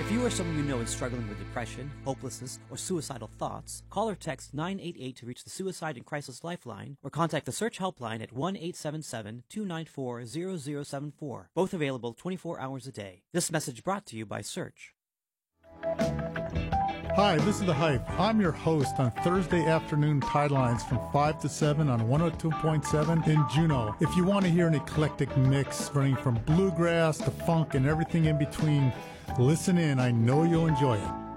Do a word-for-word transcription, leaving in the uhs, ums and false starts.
If you or someone you know is struggling with depression, hopelessness, or suicidal thoughts, call or text nine eight eight to reach the Suicide and Crisis Lifeline, or contact the Search Helpline at one eight seven seven, two nine four, zero zero seven four, both available twenty-four hours a day. This message brought to you by Search. Hi, this is The Hype. I'm your host on Thursday afternoon Tidelines from five to seven on one oh two point seven in Juneau. If you want to hear an eclectic mix running from bluegrass to funk and everything in between, listen in. I know you'll enjoy it.